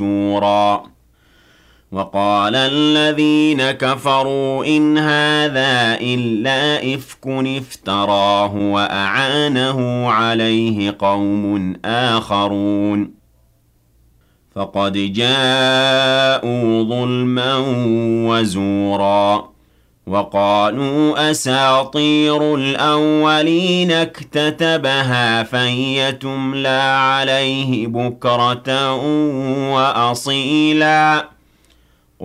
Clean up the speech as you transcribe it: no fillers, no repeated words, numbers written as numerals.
زورا وقال الذين كفروا إن هذا إلا إفك افتراه وأعانه عليه قوم آخرون فقد جاءوا ظلما وزورا وقالوا أساطير الأولين اكتتبها فهي تملى عليه بكرة وأصيلا